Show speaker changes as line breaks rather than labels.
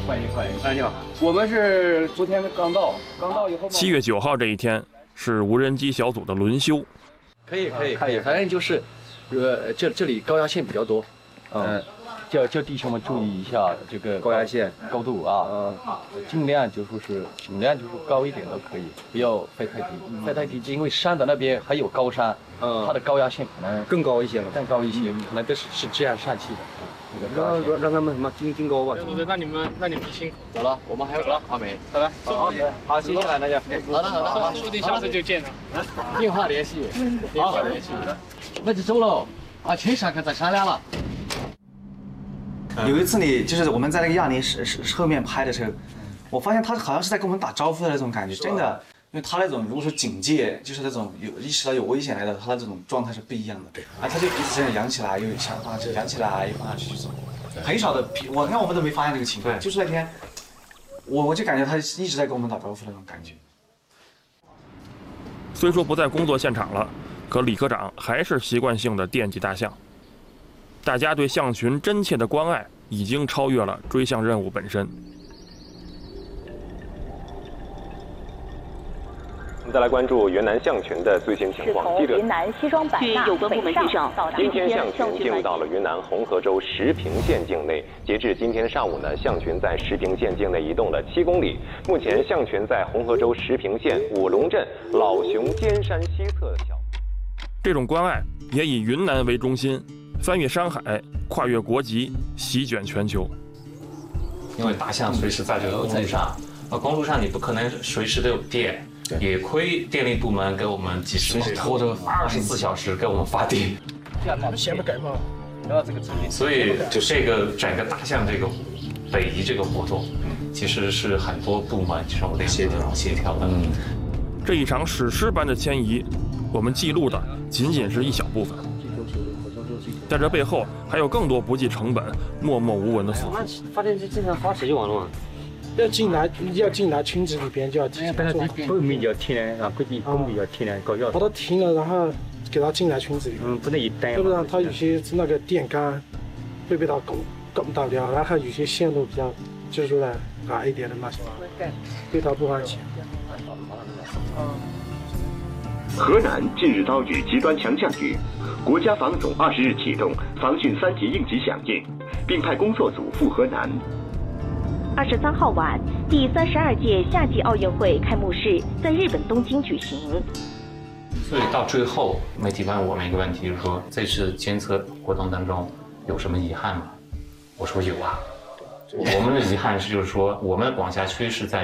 欢迎。哎，你好，我们是昨天刚到以后。
7月9号这一天是无人机小组的轮休。
可以，反正就是，这里高压线比较多，叫弟兄们注意一下这个高压线高度啊，尽量就是高一点都可以，不要飞太低。飞太低，因为山的那边还有高山，它的高压线可能更高一些，可能都是这样上去的。让他们什么精高吧。
对，那你们辛苦。
走了，我们还有阿美，拜拜。好，谢谢了，那就。
好，说不定下次就见了。
电话联系。那就走喽。啊，去上课再商量了。
有一次就是我们在那个亚尼侧面拍的时候，我发现他好像是在跟我们打招呼的那种感觉，真的，因为他那种如果说警戒，就是那种意识到有危险来的，他的这种状态是不一样的。对，他就鼻子这样扬起来，又想放下去，扬起来又放下去，这种很少的。我们都没发现这个情况，就是那天，我就感觉他一直在跟我们打招呼那种感觉。
虽说不在工作现场了，可李科长还是习惯性的惦记大象。大家对象群真切的关爱已经超越了追象任务本身。
我们再来关注云南象群的最新情况。
云南西双版纳
有关部门介绍，今天象群进入到了云南红河州石屏县境内。截至今天上午呢，象群在石屏县境内移动了7公里。目前，象群在红河州石屏县五龙镇老熊尖山西侧小。
这种关爱也以云南为中心，翻越山海，跨越国籍，席卷全球。
因为大象随时在这个公路上，公路上你不可能随时都有电，也亏电力部门给我们及时拖着24小时给我们发电。
先不改嘛，
所以就这个整个大象这个北移这个活动，其实是很多部门这种协调的。
这一场史诗般的迁移，我们记录的仅仅是一小部分。在这背后还有更多不计成本、默默无闻的付出。
发电机经常发起就完了嘛。
要进来村子里边就要提前做好。
后面要停了啊，规定后面要停了，搞要。
把它停了，然后给它进来村子里。
不能一单。
要不然它有些那个电杆会被它拱到掉，然后有些线路比较就是说矮一点的嘛，对它不安全。
河南近日遭遇极端强降雨，国家防总20日启动防汛3级应急响应，并派工作组赴河南。
23号晚，第32届夏季奥运会开幕式在日本东京举行。
所以到最后，媒体问我们一个问题，就是说这次监测活动当中有什么遗憾吗？我说有啊，我们的遗憾是就是说我们管辖区是在